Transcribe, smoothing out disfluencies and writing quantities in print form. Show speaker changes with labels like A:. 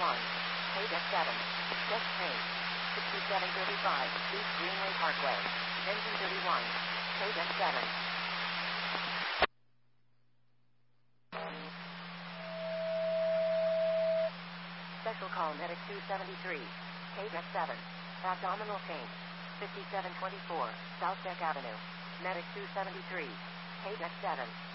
A: KDEC 7. Test train. 6735, East Greenway Parkway. Engine 31. KDEC 7. Special call Medic 273. KDEC 7. Abdominal pain. 5724, South Deck Avenue. Medic 273. KDEC 7.